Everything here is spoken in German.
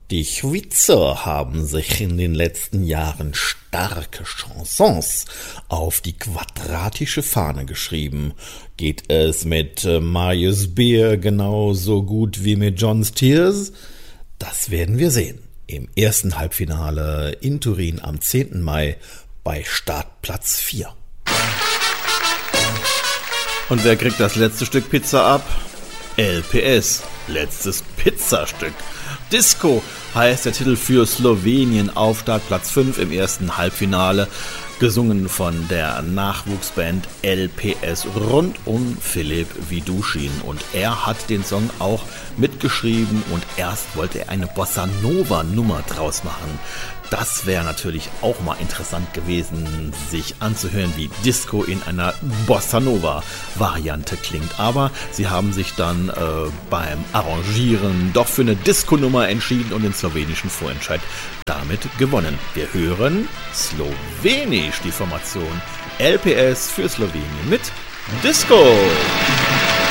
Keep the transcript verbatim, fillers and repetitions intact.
Die Schweizer haben sich in den letzten Jahren starke Chansons auf die quadratische Fahne geschrieben. Geht es mit Marius Beer genauso gut wie mit John Steers? Das werden wir sehen. Im ersten Halbfinale in Turin am zehnten Mai bei Startplatz vier. Und wer kriegt das letzte Stück Pizza ab? L P S, letztes Pizzastück. Disco heißt der Titel für Slowenien auf Startplatz fünf im ersten Halbfinale, gesungen von der Nachwuchsband L P S rund um Filip Widuschin. Und er hat den Song auch mitgeschrieben und erst wollte er eine Bossa Nova Nummer draus machen. Das wäre natürlich auch mal interessant gewesen, sich anzuhören, wie Disco in einer Bossa Nova Variante klingt. Aber sie haben sich dann äh, beim Arrangieren doch für eine Disco-Nummer entschieden und den slowenischen Vorentscheid damit gewonnen. Wir hören Slowenisch die Formation L P S für Slowenien mit Disco.